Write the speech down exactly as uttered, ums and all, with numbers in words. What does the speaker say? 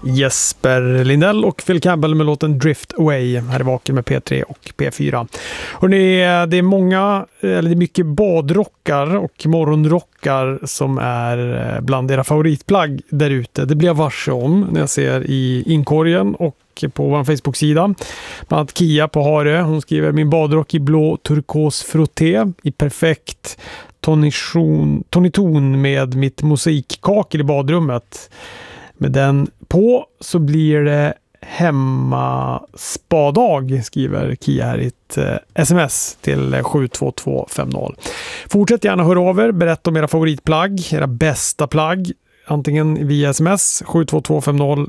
Jesper Lindell och Phil Campbell med låten Drift Away. Här är Vaken med P tre och P fyra. Hörrni, det är många, eller det är mycket badrockar och morgonrockar som är bland era favoritplagg där ute. Det blir jag varse om när jag ser i inkorgen och på vår Facebook-sida. Bland annat Kia på Hare. Hon skriver: min badrock i blå turkos frotté i perfekt toniton, toniton med mitt mosaikkakel i badrummet. Med den på så blir det hemma spadag, skriver Kia här i ett eh, sms till sju två två fem noll. Fortsätt gärna höra av er, berätta om era favoritplagg, era bästa plagg, antingen via sms sju två två fem noll